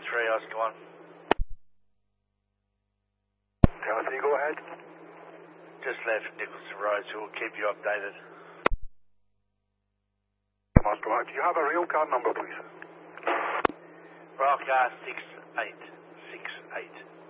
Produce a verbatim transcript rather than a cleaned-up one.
three, Oscar one. Tennessee, go ahead. Just left Nicholson Road, so we'll keep you updated. Moscow one. Do you have a rail car number, please? Rock R six eight six eight.